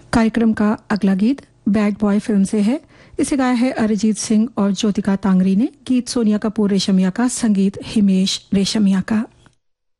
कार्यक्रम का अगला गीत बैड बॉय फिल्म से है। इसे गाया है अरिजीत सिंह और ज्योतिका तांगरी ने। गीत सोनिया कपूर रेशमिया का, संगीत हिमेश रेशमिया का।